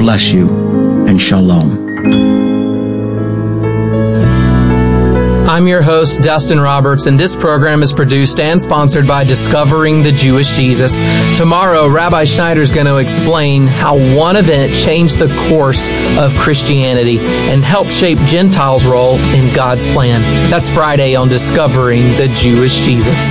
bless you, and shalom. I'm your host, Dustin Roberts, and this program is produced and sponsored by Discovering the Jewish Jesus. Tomorrow, Rabbi Schneider is going to explain how one event changed the course of Christianity and helped shape Gentiles' role in God's plan. That's Friday on Discovering the Jewish Jesus.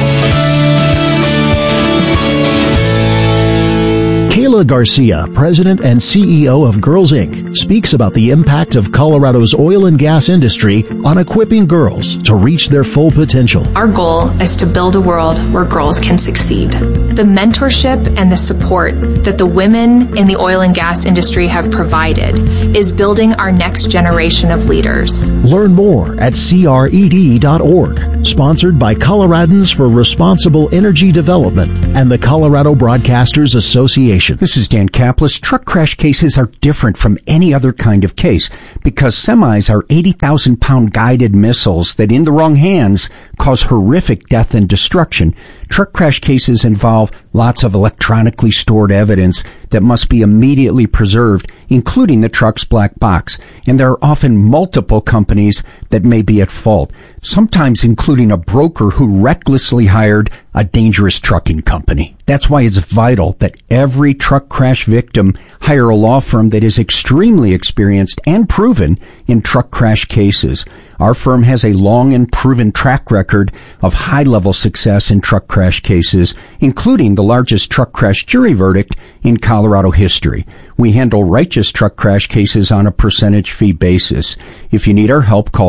Kayla Garcia, President and CEO of Girls Inc., speaks about the impact of Colorado's oil and gas industry on equipping girls to reach their full potential. Our goal is to build a world where girls can succeed. The mentorship and the support that the women in the oil and gas industry have provided is building our next generation of leaders. Learn more at cred.org. Sponsored by Coloradans for Responsible Energy Development and the Colorado Broadcasters Association. This is Dan Kaplis. Truck crash cases are different from any other kind of case because semis are 80,000-pound guided missiles that, in the wrong hands, cause horrific death and destruction. Truck crash cases involve lots of electronically stored evidence that must be immediately preserved, including the truck's black box. And there are often multiple companies that may be at fault, sometimes including a broker who recklessly hired a dangerous trucking company. That's why it's vital that every truck crash victim hire a law firm that is extremely experienced and proven in truck crash cases. Our firm has a long and proven track record of high-level success in truck crash cases, including the largest truck crash jury verdict in Colorado history. We handle righteous truck crash cases on a percentage fee basis. If you need our help, call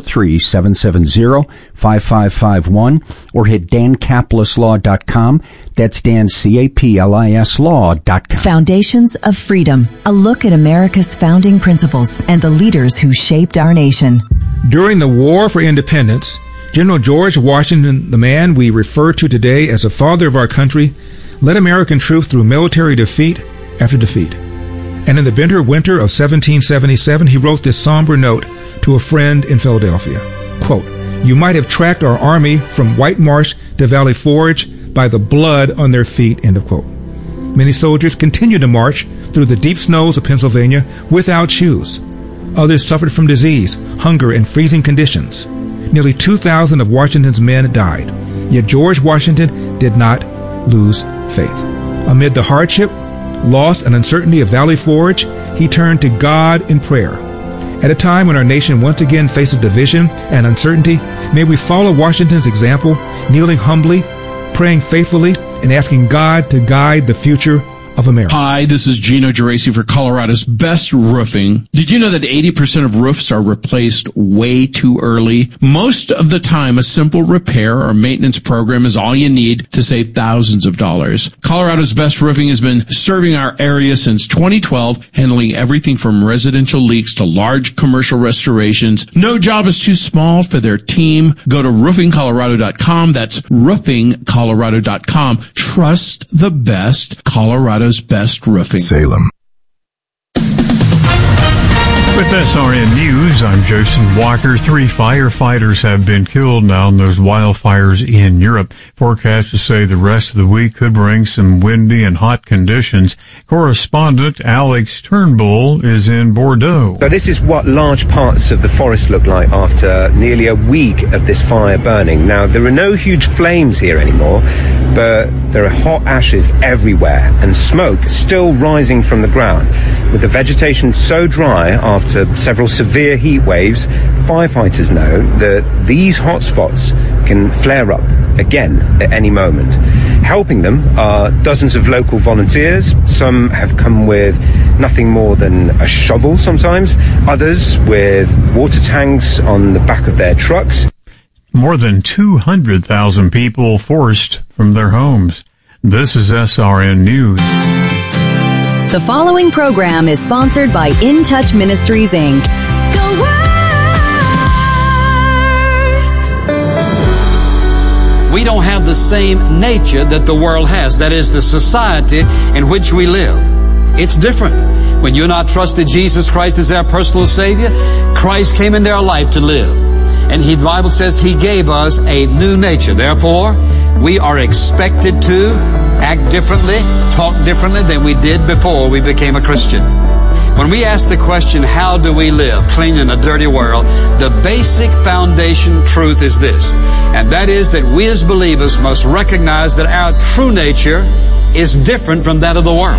303-770-5551 or hit dancaplisLaw.com. That's Dan, C-A-P-L-I-S Law.com. Foundations of Freedom, a look at America's founding principles and the leaders who shaped our nation. During the War for Independence, General George Washington, the man we refer to today as the father of our country, led American troops through military defeat after defeat. And in the bitter winter of 1777, he wrote this somber note to a friend in Philadelphia. Quote, "You might have tracked our army from White Marsh to Valley Forge by the blood on their feet," end of quote. Many soldiers continued to march through the deep snows of Pennsylvania without shoes. Others suffered from disease, hunger, and freezing conditions. Nearly 2,000 of Washington's men died. Yet George Washington did not lose faith. Amid the hardship, loss, and uncertainty of Valley Forge, he turned to God in prayer. At a time when our nation once again faces division and uncertainty, may we follow Washington's example, kneeling humbly, praying faithfully, and asking God to guide the future of America. Hi, this is Gino Geraci for Colorado's Best Roofing. Did you know that 80% of roofs are replaced way too early? Most of the time, a simple repair or maintenance program is all you need to save thousands of dollars. Colorado's Best Roofing has been serving our area since 2012, handling everything from residential leaks to large commercial restorations. No job is too small for their team. Go to roofingcolorado.com. That's roofingcolorado.com. Trust the best. Colorado's Best Roofing. Salem. With SRN News, I'm Jason Walker. 3 firefighters have been killed now in those wildfires in Europe. Forecasts say the rest of the week could bring some windy and hot conditions. Correspondent Alex Turnbull is in Bordeaux. So this is what large parts of the forest look like after nearly a week of this fire burning. Now, there are no huge flames here anymore, but there are hot ashes everywhere and smoke still rising from the ground. With the vegetation so dry after several severe heat waves, firefighters know that these hot spots can flare up again at any moment. Helping them are dozens of local volunteers. Some have come with nothing more than a shovel sometimes, others with water tanks on the back of their trucks. More than 200,000 people forced from their homes. This is SRN News. The following program is sponsored by In Touch Ministries, Inc. The Word! We don't have the same nature that the world has. That is the society in which we live. It's different. When you're not trusted Jesus Christ as our personal Savior, Christ came into our life to live. And the Bible says He gave us a new nature. Therefore, we are expected to act differently, talk differently than we did before we became a Christian. When we ask the question, how do we live clean in a dirty world, the basic foundation truth is this, and that is that we as believers must recognize that our true nature is different from that of the world.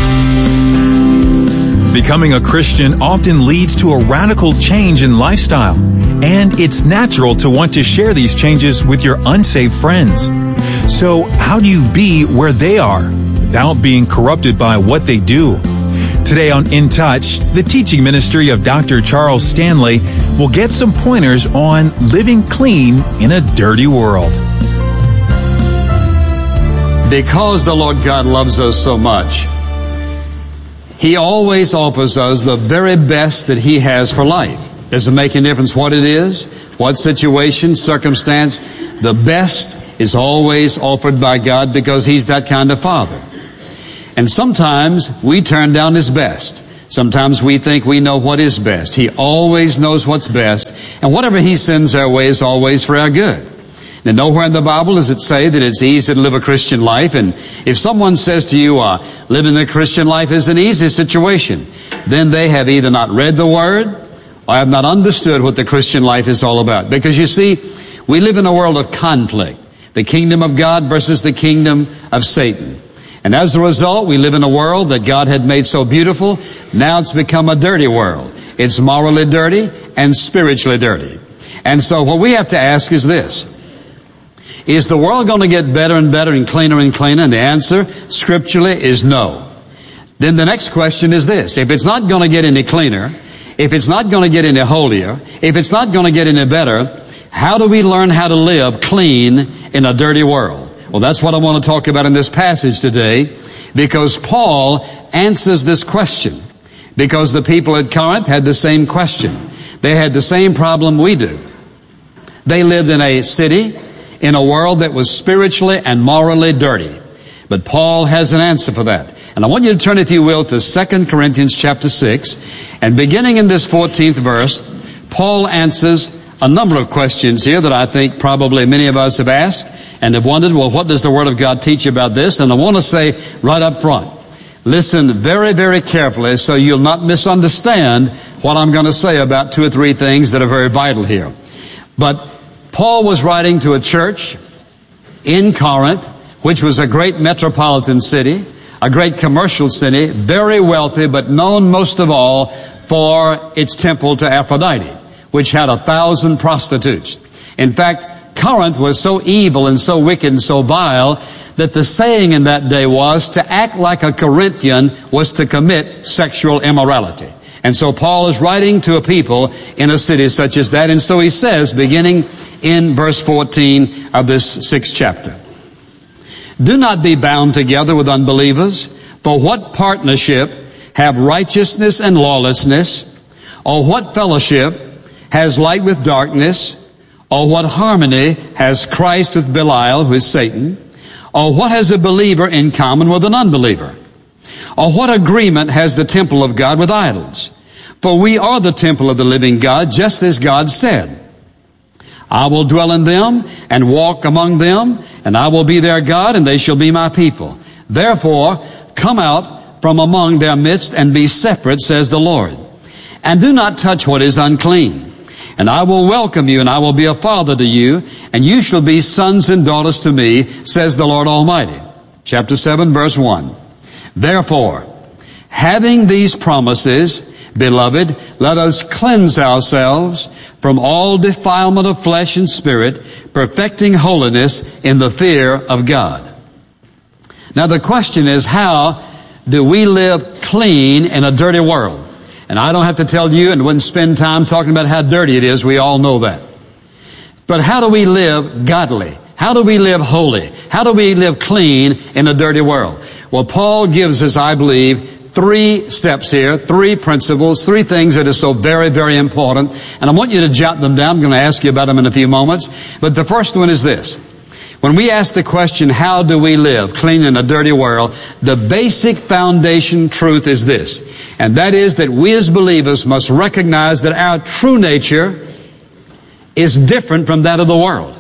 Becoming a Christian often leads to a radical change in lifestyle, and it's natural to want to share these changes with your unsaved friends. So how do you be where they are without being corrupted by what they do? Today on In Touch, the teaching ministry of Dr. Charles Stanley will get some pointers on living clean in a dirty world. Because the Lord God loves us so much, He always offers us the very best that He has for life. Doesn't make any difference what it is, what situation, circumstance. The best is always offered by God because He's that kind of Father. And sometimes we turn down His best. Sometimes we think we know what is best. He always knows what's best. And whatever He sends our way is always for our good. Now, nowhere in the Bible does it say that it's easy to live a Christian life. And if someone says to you, living the Christian life is an easy situation, then they have either not read the Word or have not understood what the Christian life is all about. Because you see, we live in a world of conflict. The kingdom of God versus the kingdom of Satan. And as a result, we live in a world that God had made so beautiful. Now it's become a dirty world. It's morally dirty and spiritually dirty. And so what we have to ask is this. Is the world going to get better and better and cleaner and cleaner? And the answer, scripturally, is no. Then the next question is this. If it's not going to get any cleaner, if it's not going to get any holier, if it's not going to get any better, how do we learn how to live clean in a dirty world? Well, that's what I want to talk about in this passage today, because Paul answers this question. Because the people at Corinth had the same question. They had the same problem we do. They lived in a city, in a world that was spiritually and morally dirty. But Paul has an answer for that. And I want you to turn, if you will, to 2 Corinthians chapter 6. And beginning in this 14th verse, Paul answers a number of questions here that I think probably many of us have asked and have wondered, well, what does the Word of God teach about this? And I want to say right up front, listen very, very carefully so you'll not misunderstand what I'm going to say about two or three things that are very vital here. But Paul was writing to a church in Corinth, which was a great metropolitan city, a great commercial city, very wealthy, but known most of all for its temple to Aphrodite, which had 1,000 prostitutes. In fact, Corinth was so evil and so wicked and so vile that the saying in that day was to act like a Corinthian was to commit sexual immorality. And so Paul is writing to a people in a city such as that. And so he says, beginning in verse 14 of this 6th chapter, do not be bound together with unbelievers, for what partnership have righteousness and lawlessness? Or what fellowship has light with darkness? Or what harmony has Christ with Belial, who is Satan? Or what has a believer in common with an unbeliever? Or what agreement has the temple of God with idols? For we are the temple of the living God, just as God said, I will dwell in them and walk among them, and I will be their God, and they shall be my people. Therefore, come out from among their midst and be separate, says the Lord. And do not touch what is unclean. And I will welcome you, and I will be a father to you, and you shall be sons and daughters to me, says the Lord Almighty. Chapter 7, verse 1. Therefore, having these promises, beloved, let us cleanse ourselves from all defilement of flesh and spirit, perfecting holiness in the fear of God. Now the question is, how do we live clean in a dirty world? And I don't have to tell you and wouldn't spend time talking about how dirty it is. We all know that. But how do we live godly? How do we live holy? How do we live clean in a dirty world? Well, Paul gives us, I believe, 3 steps here, 3 principles, 3 things that are so very, very important. And I want you to jot them down. I'm going to ask you about them in a few moments. But the first one is this. When we ask the question, how do we live clean in a dirty world, the basic foundation truth is this. And that is that we as believers must recognize that our true nature is different from that of the world.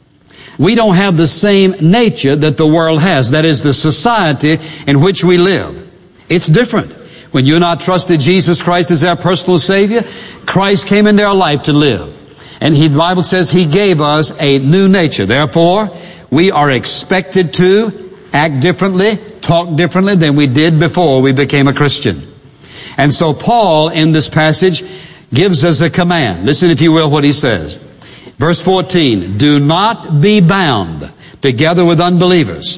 We don't have the same nature that the world has. That is the society in which we live. It's different. When you and I trusted Jesus Christ as our personal Savior, Christ came into our life to live. And the Bible says He gave us a new nature. Therefore, we are expected to act differently, talk differently than we did before we became a Christian. And so Paul, in this passage, gives us a command. Listen, if you will, what he says. Verse 14, do not be bound together with unbelievers.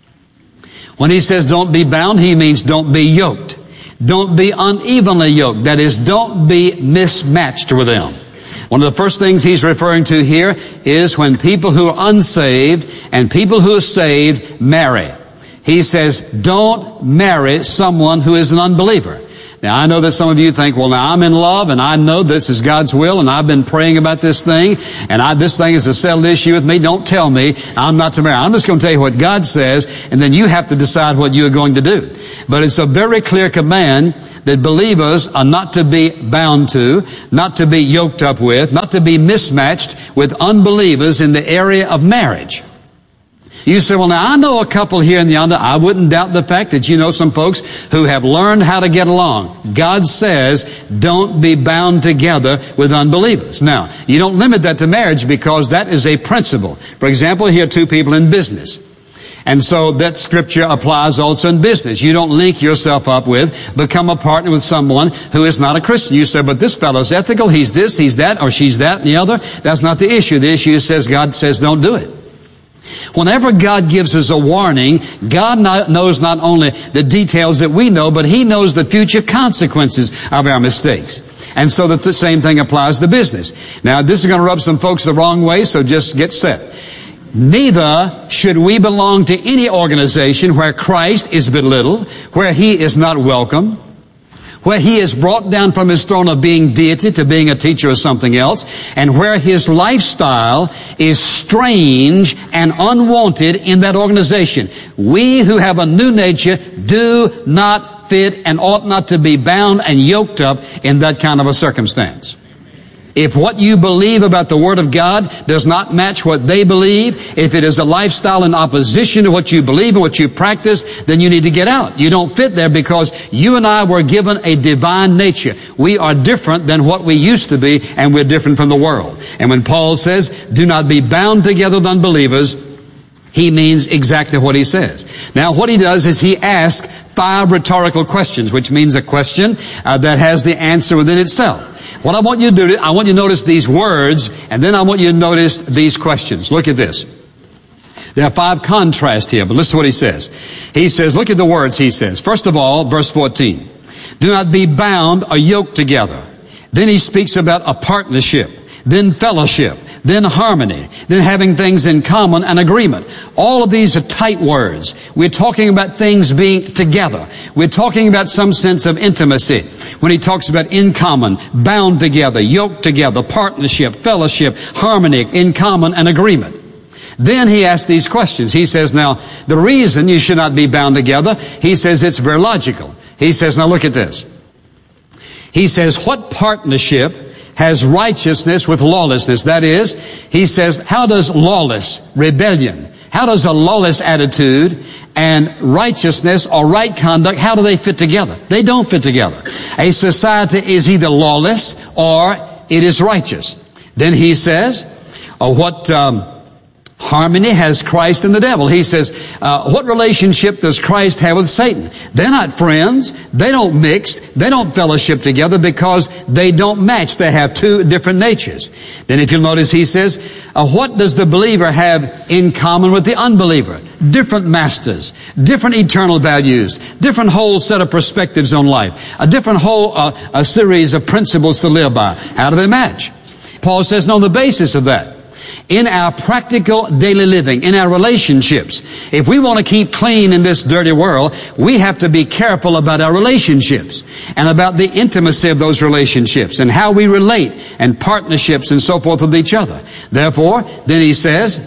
When he says don't be bound, he means don't be yoked. Don't be unevenly yoked. That is, don't be mismatched with them. One of the first things he's referring to here is when people who are unsaved and people who are saved marry. He says, don't marry someone who is an unbeliever. Now, I know that some of you think, well, now I'm in love and I know this is God's will and I've been praying about this thing and this thing is a settled issue with me. Don't tell me I'm not to marry. I'm just going to tell you what God says and then you have to decide what you're going to do. But it's a very clear command that believers are not to be bound to, not to be yoked up with, not to be mismatched with unbelievers in the area of marriage. You say, well, now I know a couple here and yonder. I wouldn't doubt the fact that you know some folks who have learned how to get along. God says, don't be bound together with unbelievers. Now, you don't limit that to marriage because that is a principle. For example, here are two people in business. And so that scripture applies also in business. You don't link yourself up with, become a partner with someone who is not a Christian. You say, but this fellow's ethical. He's this, he's that, or she's that and the other. That's not the issue. The issue is God says don't do it. Whenever God gives us a warning, God knows not only the details that we know, but He knows the future consequences of our mistakes. And so that the same thing applies to business. Now, this is going to rub some folks the wrong way, so just get set. Neither should we belong to any organization where Christ is belittled, where He is not welcome, where He is brought down from His throne of being deity to being a teacher or something else, and where His lifestyle is strange and unwanted in that organization. We who have a new nature do not fit and ought not to be bound and yoked up in that kind of a circumstance. If what you believe about the Word of God does not match what they believe, if it is a lifestyle in opposition to what you believe and what you practice, then you need to get out. You don't fit there because you and I were given a divine nature. We are different than what we used to be, and we're different from the world. And when Paul says, do not be bound together with unbelievers, he means exactly what he says. Now, what he does is he asks 5 rhetorical questions, which means a question that has the answer within itself. What I want you to do, I want you to notice these words, and then I want you to notice these questions. Look at this. There are 5 contrasts here, but listen to what he says. He says, look at the words he says. First of all, verse 14. Do not be bound or yoked together. Then he speaks about a partnership, then fellowship, then harmony, then having things in common and agreement. All of these are tight words. We're talking about things being together. We're talking about some sense of intimacy. When he talks about in common, bound together, yoked together, partnership, fellowship, harmony, in common and agreement. Then he asks these questions. He says, now, the reason you should not be bound together, he says it's very logical. He says, now look at this. He says, what partnership has righteousness with lawlessness? That is, he says, how does lawless rebellion, how does a lawless attitude and righteousness or right conduct, how do they fit together? They don't fit together. A society is either lawless or it is righteous. Then he says, what harmony has Christ and the devil? He says, what relationship does Christ have with Satan? They're not friends. They don't mix. They don't fellowship together because they don't match. They have 2 different natures. Then if you'll notice, he says, what does the believer have in common with the unbeliever? Different masters, different eternal values, different whole set of perspectives on life, a different whole a series of principles to live by. How do they match? Paul says, no, on the basis of that, in our practical daily living, in our relationships, if we want to keep clean in this dirty world, we have to be careful about our relationships and about the intimacy of those relationships and how we relate and partnerships and so forth with each other. Therefore, then he says,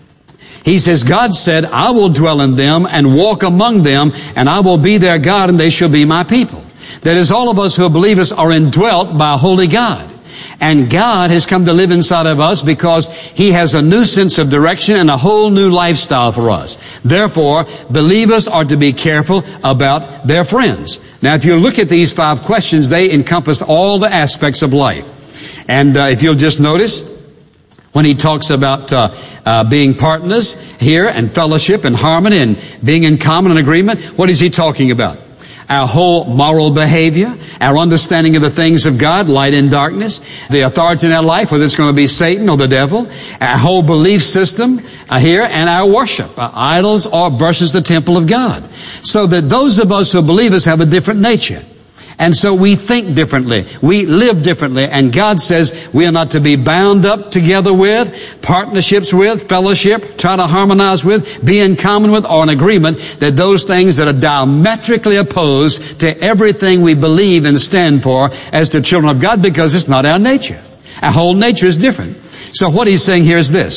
God said, I will dwell in them and walk among them, and I will be their God, and they shall be my people. That is, all of us who are believers are indwelt by a holy God. And God has come to live inside of us because He has a new sense of direction and a whole new lifestyle for us. Therefore, believers are to be careful about their friends. Now, if you look at these 5 questions, they encompass all the aspects of life. And if you'll just notice, when he talks about being partners here and fellowship and harmony and being in common agreement, what is he talking about? Our whole moral behavior, our understanding of the things of God, light and darkness, the authority in our life, whether it's going to be Satan or the devil, our whole belief system here, and our worship, our idols or versus the temple of God. So that those of us who are believers have a different nature. And so we think differently. We live differently. And God says we are not to be bound up together with, partnerships with, fellowship, try to harmonize with, be in common with, or in agreement, that those things that are diametrically opposed to everything we believe and stand for as the children of God, because it's not our nature. Our whole nature is different. So what he's saying here is this.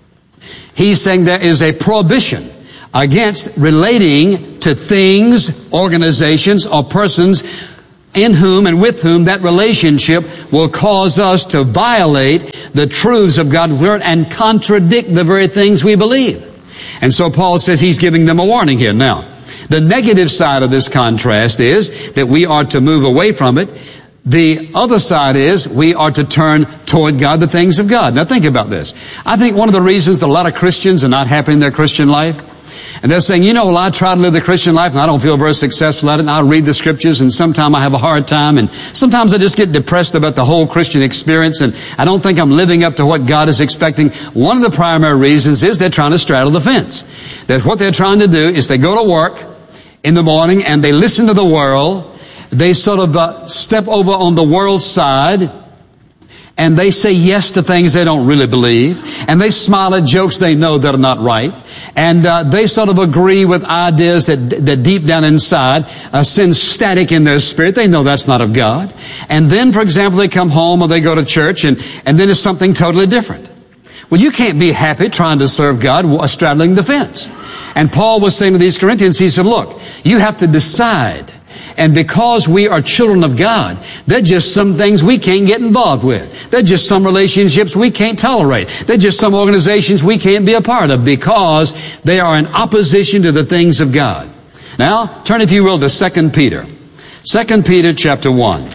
He's saying there is a prohibition against relating to things, organizations, or persons in whom and with whom that relationship will cause us to violate the truths of God's Word and contradict the very things we believe. And so Paul says he's giving them a warning here. Now, the negative side of this contrast is that we are to move away from it. The other side is we are to turn toward God, the things of God. Now think about this. I think one of the reasons that a lot of Christians are not happy in their Christian life, and they're saying, well, I try to live the Christian life and I don't feel very successful at it, and I read the scriptures and sometimes I have a hard time, and sometimes I just get depressed about the whole Christian experience, and I don't think I'm living up to what God is expecting. One of the primary reasons is they're trying to straddle the fence. That what they're trying to do is they go to work in the morning and they listen to the world. They sort of step over on the world's side, and they say yes to things they don't really believe. And they smile at jokes they know that are not right. And they sort of agree with ideas that deep down inside send static in their spirit. They know that's not of God. And then, for example, they come home or they go to church, and then it's something totally different. Well, you can't be happy trying to serve God straddling the fence. And Paul was saying to these Corinthians, he said, look, you have to decide. And because we are children of God, there are just some things we can't get involved with. There are just some relationships we can't tolerate. There are just some organizations we can't be a part of because they are in opposition to the things of God. Now, turn, if you will, to 2 Peter. 2 Peter chapter 1.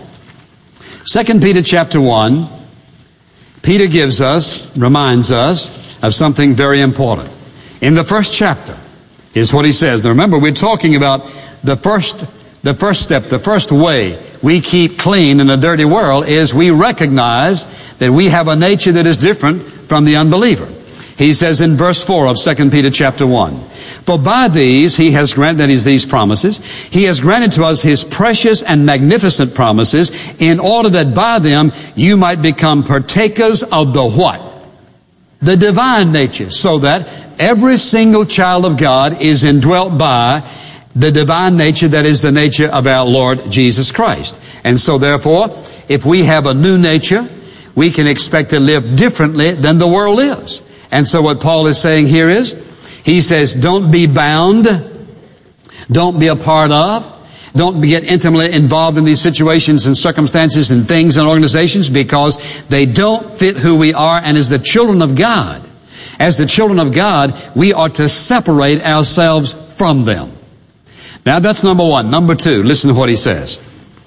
2 Peter chapter 1, Peter reminds us of something very important. In the first chapter is what he says. Now remember, we're talking about the first step, the first way we keep clean in a dirty world is we recognize that we have a nature that is different from the unbeliever. He says in verse 4 of 2 Peter chapter 1, for by these he has granted, that is these promises, he has granted to us his precious and magnificent promises in order that by them you might become partakers of the what? The divine nature, so that every single child of God is indwelt by the divine nature that is the nature of our Lord Jesus Christ. And so therefore, if we have a new nature, we can expect to live differently than the world lives. And so what Paul is saying here is, he says, don't be bound, don't be a part of, don't get intimately involved in these situations and circumstances and things and organizations because they don't fit who we are. And as the children of God, we are to separate ourselves from them. Now that's number one. Number two, listen to what he says.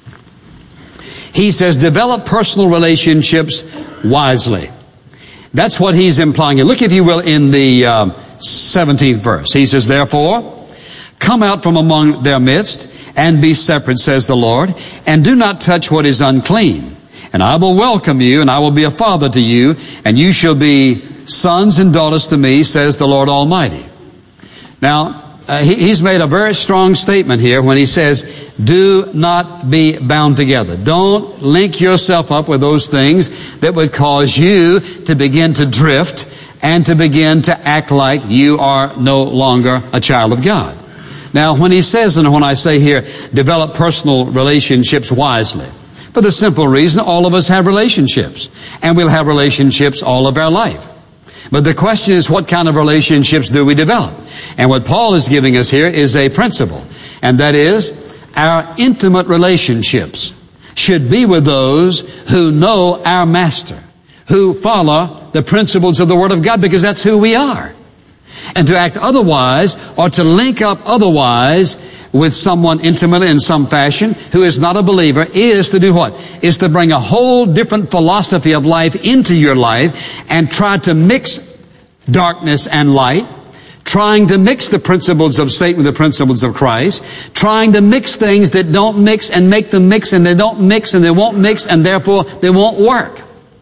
He says, develop personal relationships wisely. That's what he's implying. Look, if you will, in the 17th verse. He says, therefore, come out from among their midst and be separate, says the Lord, and do not touch what is unclean. And I will welcome you, and I will be a father to you, and you shall be sons and daughters to me, says the Lord Almighty. Now, he's made a very strong statement here when he says, do not be bound together. Don't link yourself up with those things that would cause you to begin to drift and to begin to act like you are no longer a child of God. Now, when he says, and when I say here, develop personal relationships wisely, for the simple reason all of us have relationships, and we'll have relationships all of our life. But the question is, what kind of relationships do we develop? And what Paul is giving us here is a principle, and that is our intimate relationships should be with those who know our Master, who follow the principles of the Word of God, because that's who we are. And to act otherwise, or to link up otherwise with someone intimately in some fashion who is not a believer, is to do what? Is to bring a whole different philosophy of life into your life and try to mix darkness and light, trying to mix the principles of Satan with the principles of Christ, trying to mix things that don't mix and make them mix, and they don't mix and they won't mix, and therefore they won't work.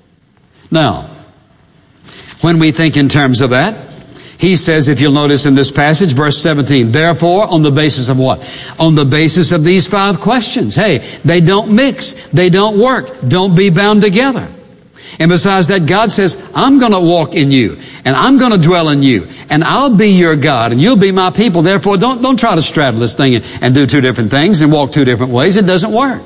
Now, when we think in terms of that, he says, if you'll notice in this passage, verse 17, therefore, on the basis of what? On the basis of these 5 questions. Hey, they don't mix. They don't work. Don't be bound together. And besides that, God says, I'm going to walk in you, and I'm going to dwell in you, and I'll be your God, and you'll be my people. Therefore, don't try to straddle this thing and do 2 different things and walk 2 different ways. It doesn't work.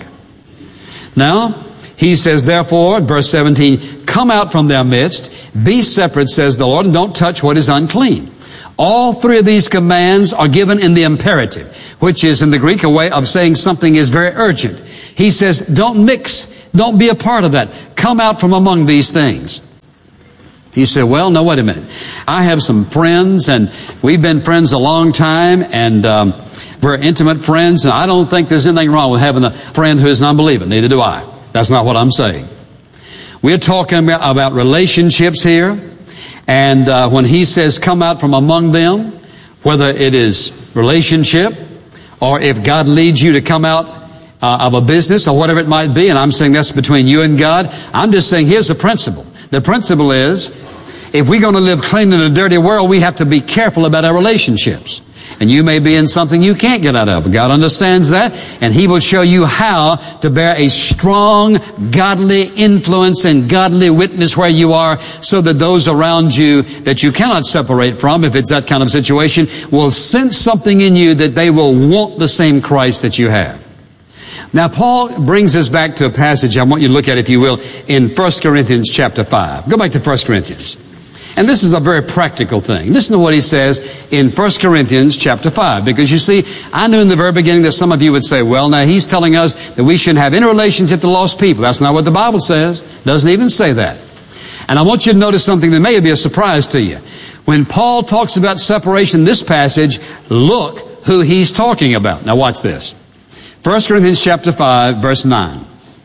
Now, he says, therefore, verse 17, come out from their midst, be separate, says the Lord, and don't touch what is unclean. All 3 of these commands are given in the imperative, which is in the Greek a way of saying something is very urgent. He says, don't mix, don't be a part of that. Come out from among these things. He said, well, no, wait a minute. I have some friends, and we've been friends a long time, and we're intimate friends, and I don't think there's anything wrong with having a friend who is an unbeliever. Neither do I. That's not what I'm saying. We're talking about relationships here. And when he says come out from among them, whether it is relationship or if God leads you to come out of a business or whatever it might be, and I'm saying that's between you and God, I'm just saying here's the principle. The principle is, if we're going to live clean in a dirty world, we have to be careful about our relationships. And you may be in something you can't get out of. God understands that, and He will show you how to bear a strong, godly influence and godly witness where you are, so that those around you that you cannot separate from, if it's that kind of situation, will sense something in you that they will want the same Christ that you have. Now, Paul brings us back to a passage I want you to look at, if you will, in 1 Corinthians chapter 5. Go back to 1 Corinthians. And this is a very practical thing. Listen to what he says in 1 Corinthians chapter 5. Because you see, I knew in the very beginning that some of you would say, well, now he's telling us that we shouldn't have any relationship to lost people. That's not what the Bible says. It doesn't even say that. And I want you to notice something that may be a surprise to you. When Paul talks about separation in this passage, look who he's talking about. Now watch this. 1 Corinthians chapter 5, verse 9.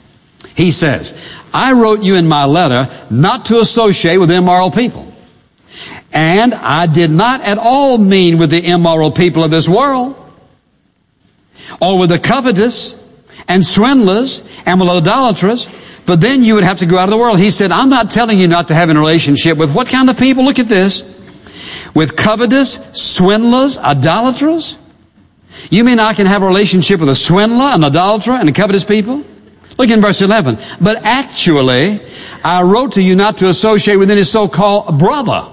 He says, I wrote you in my letter not to associate with immoral people. And I did not at all mean with the immoral people of this world, or with the covetous and swindlers and with idolaters, but then you would have to go out of the world. He said, I'm not telling you not to have a relationship with what kind of people? Look at this. With covetous, swindlers, idolaters? You mean I can have a relationship with a swindler, an idolater, and a covetous people? Look in verse 11. But actually, I wrote to you not to associate with any so-called brother,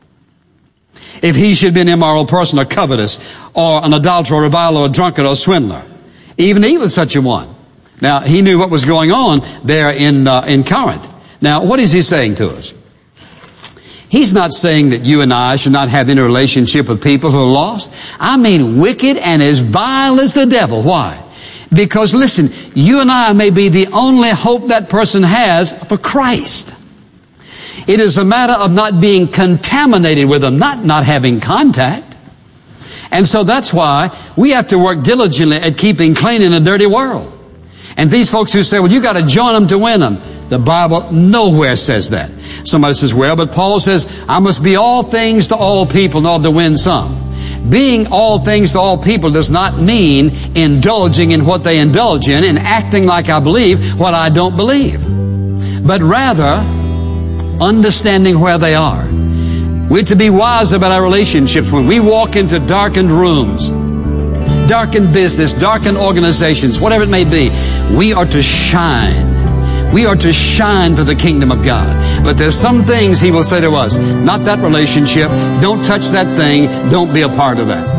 if he should be an immoral person or covetous or an adulterer or reviler or drunkard or swindler. Even such a one. Now, he knew what was going on there in Corinth. Now, what is he saying to us? He's not saying that you and I should not have any relationship with people who are lost. I mean wicked and as vile as the devil. Why? Because listen, you and I may be the only hope that person has for Christ. It is a matter of not being contaminated with them, not having contact. And so that's why we have to work diligently at keeping clean in a dirty world. And these folks who say, well, you got to join them to win them. The Bible nowhere says that. Somebody says, well, but Paul says, I must be all things to all people in order to win some. Being all things to all people does not mean indulging in what they indulge in and acting like I believe what I don't believe. But rather, understanding where they are. We're to be wise about our relationships. When we walk into darkened rooms, darkened business, darkened organizations, whatever it may be, we are to shine. We are to shine for the kingdom of God. But there's some things He will say to us, not that relationship, don't touch that thing, don't be a part of that.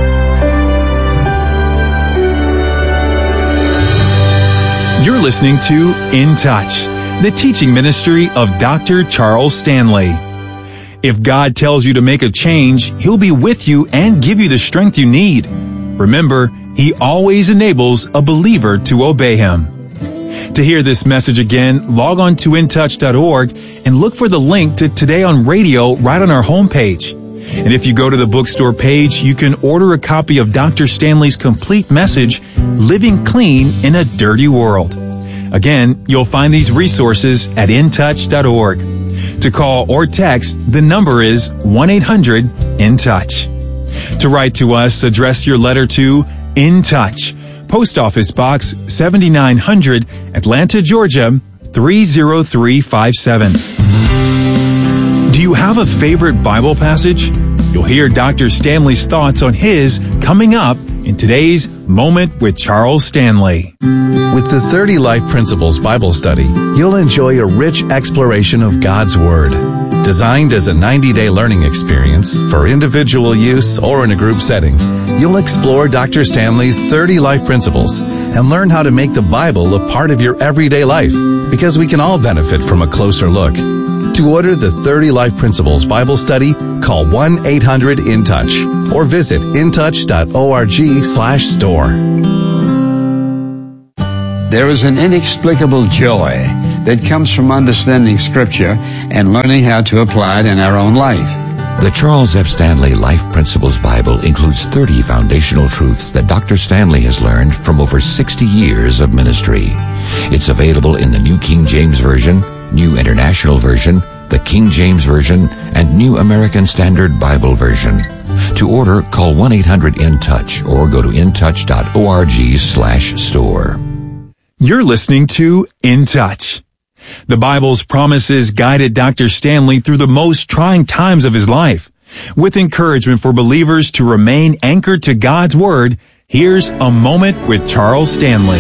You're listening to In Touch, the teaching ministry of Dr. Charles Stanley. If God tells you to make a change, He'll be with you and give you the strength you need. Remember, He always enables a believer to obey Him. To hear this message again, log on to intouch.org and look for the link to Today on Radio right on our homepage. And if you go to the bookstore page, you can order a copy of Dr. Stanley's complete message, Living Clean in a Dirty World. Again, you'll find these resources at intouch.org. To call or text, the number is 1-800-IN-TOUCH. To write to us, address your letter to In Touch, Post Office Box 7900, Atlanta, Georgia 30357. Do you have a favorite Bible passage? You'll hear Dr. Stanley's thoughts on his coming up in today's Moment with Charles Stanley. With the 30 Life Principles Bible Study, you'll enjoy a rich exploration of God's Word. Designed as a 90-day learning experience for individual use or in a group setting, you'll explore Dr. Stanley's 30 Life Principles and learn how to make the Bible a part of your everyday life, because we can all benefit from a closer look. To order the 30 Life Principles Bible Study, call 1-800-IN-TOUCH or visit intouch.org/store. There is an inexplicable joy that comes from understanding Scripture and learning how to apply it in our own life. The Charles F. Stanley Life Principles Bible includes 30 foundational truths that Dr. Stanley has learned from over 60 years of ministry. It's available in the New King James Version, New International Version, the King James Version, and New American Standard Bible Version. To order, call 1-800-IN-TOUCH or go to intouch.org/store. You're listening to In Touch. The Bible's promises guided Dr. Stanley through the most trying times of his life. With encouragement for believers to remain anchored to God's Word, here's A Moment with Charles Stanley.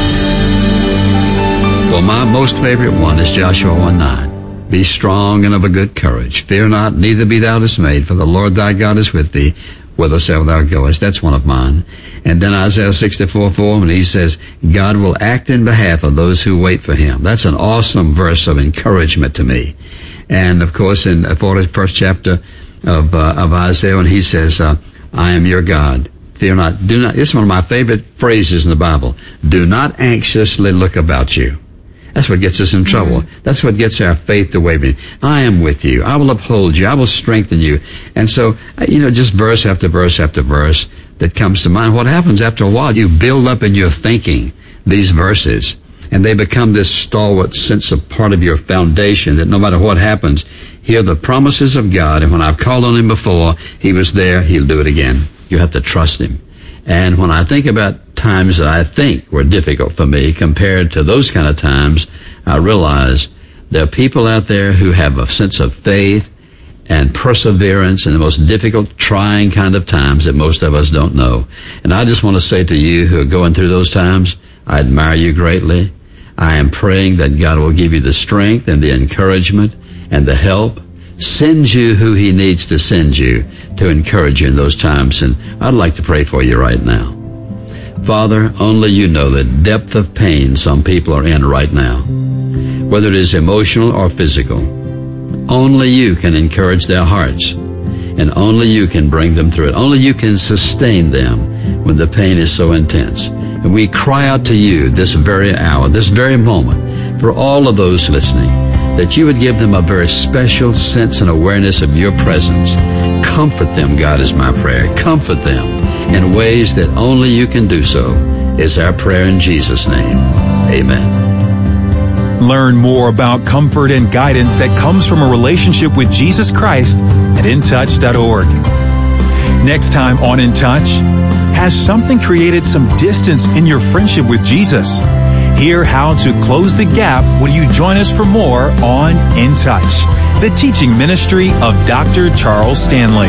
Well, my most favorite one is Joshua 1:9. Be strong and of a good courage. Fear not, neither be thou dismayed, for the Lord thy God is with thee, whithersoever thou goest. That's one of mine. And then Isaiah 64:4, when he says, God will act in behalf of those who wait for him. That's an awesome verse of encouragement to me. And of course, in the 41st chapter of Isaiah, when he says, I am your God. Fear not, do not. It's one of my favorite phrases in the Bible. Do not anxiously look about you. That's what gets us in trouble. That's what gets our faith to wavering. I am with you. I will uphold you. I will strengthen you. And so, just verse after verse after verse that comes to mind. What happens after a while, you build up in your thinking these verses, and they become this stalwart sense of part of your foundation that no matter what happens, here are the promises of God, and when I've called on him before, he was there, he'll do it again. You have to trust him. And when I think about times that I think were difficult for me compared to those kind of times, I realize there are people out there who have a sense of faith and perseverance in the most difficult, trying kind of times that most of us don't know. And I just want to say to you who are going through those times, I admire you greatly. I am praying that God will give you the strength and the encouragement and the help, send you who he needs to send you to encourage you in those times. And I'd like to pray for you right now. Father, only you know the depth of pain some people are in right now, whether it is emotional or physical. Only you can encourage their hearts, and only you can bring them through it. Only you can sustain them when the pain is so intense. And we cry out to you this very hour, this very moment, for all of those listening, that you would give them a very special sense and awareness of your presence. Comfort them, God, is my prayer. Comfort them in ways that only you can do so, is our prayer in Jesus' name. Amen. Learn more about comfort and guidance that comes from a relationship with Jesus Christ at intouch.org. Next time on In Touch, has something created some distance in your friendship with Jesus? Hear how to close the gap when you join us for more on In Touch, the teaching ministry of Dr. Charles Stanley.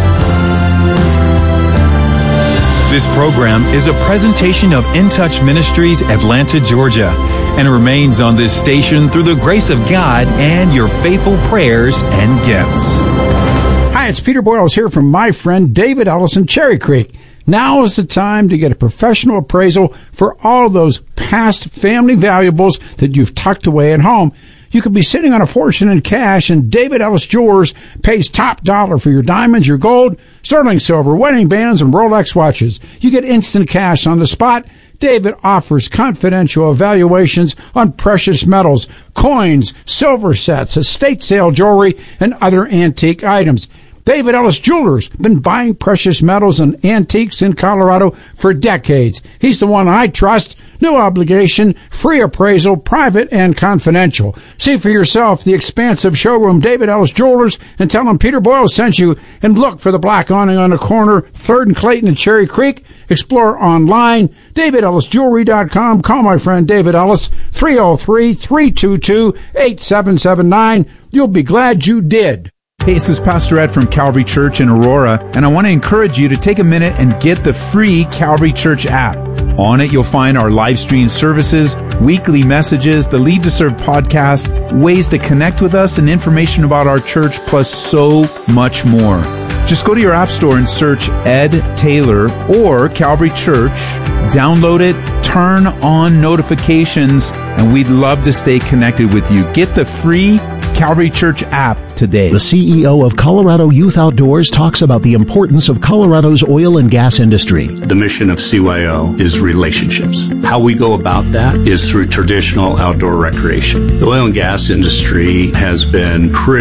This program is a presentation of In Touch Ministries, Atlanta, Georgia, and remains on this station through the grace of God and your faithful prayers and gifts. Hi, it's Peter Boyles here from my friend David Ellison, Cherry Creek. Now is the time to get a professional appraisal for all those past family valuables that you've tucked away at home. You could be sitting on a fortune in cash, and David Ellis Jewelers pays top dollar for your diamonds, your gold, sterling silver, wedding bands, and Rolex watches. You get instant cash on the spot. David offers confidential evaluations on precious metals, coins, silver sets, estate sale jewelry, and other antique items. David Ellis Jewelers been buying precious metals and antiques in Colorado for decades. He's the one I trust. No obligation, free appraisal, private and confidential. See for yourself the expansive showroom, David Ellis Jewelers, and tell them Peter Boyle sent you. And look for the black awning on the corner, 3rd and Clayton and Cherry Creek. Explore online, DavidEllisJewelry.com. Call my friend David Ellis, 303-322-8779. You'll be glad you did. Hey, this is Pastor Ed from Calvary Church in Aurora, and I want to encourage you to take a minute and get the free Calvary Church app. On it, you'll find our live stream services, weekly messages, the Lead to Serve podcast, ways to connect with us, and information about our church, plus so much more. Just go to your app store and search Ed Taylor or Calvary Church, download it, turn on notifications, and we'd love to stay connected with you. Get the free Calvary Church app today. The CEO of Colorado Youth Outdoors talks about the importance of Colorado's oil and gas industry. The mission of CYO is relationships. How we go about that is through traditional outdoor recreation. The oil and gas industry has been